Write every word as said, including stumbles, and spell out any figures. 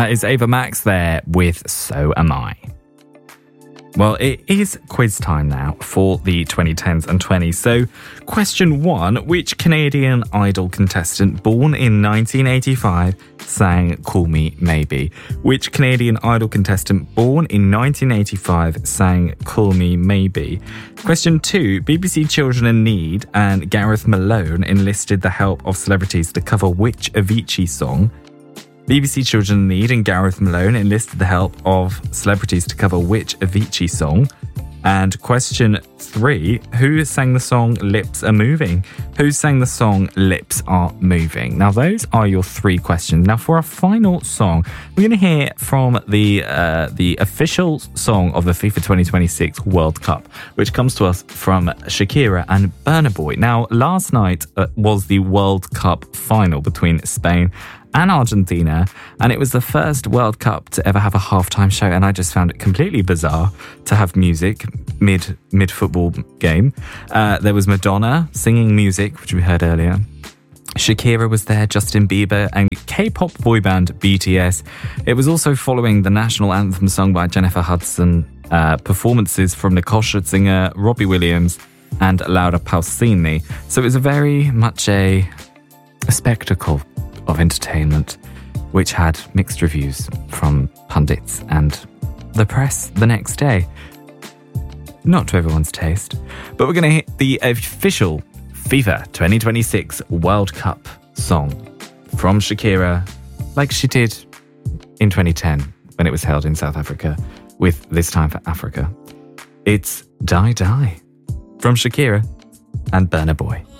That is Ava Max there with So Am I. Well, it is quiz time now for the twenty tens and twenties. So, question one, which Canadian Idol contestant born in nineteen eighty-five sang Call Me Maybe? Which Canadian Idol contestant born in nineteen eighty-five sang Call Me Maybe? Question two, B B C Children in Need and Gareth Malone enlisted the help of celebrities to cover which Avicii song? B B C Children in Need and Gareth Malone enlisted the help of celebrities to cover which Avicii song? And question three, who sang the song Lips Are Moving? Who sang the song Lips Are Moving? Now, those are your three questions. Now, for our final song, we're going to hear from the uh, the official song of the FIFA twenty twenty-six World Cup, which comes to us from Shakira and Burna Boy. Now, last night uh, was the World Cup final between Spain and Argentina, and it was the first World Cup to ever have a halftime show, and I just found it completely bizarre to have music mid mid football game. Uh, there was Madonna singing music, which we heard earlier. Shakira was there, Justin Bieber, and K-pop boy band B T S. It was also following the national anthem sung by Jennifer Hudson, uh, performances from Nicole Scherzinger, Robbie Williams, and Laura Pausini. So it was a very much a, a spectacle of entertainment, which had mixed reviews from pundits and the press the next day. Not to everyone's taste, but we're going to hit the official FIFA twenty twenty-six World Cup song from Shakira, like she did in twenty ten when it was held in South Africa, with This Time for Africa. It's Die Die from Shakira and Burna Boy.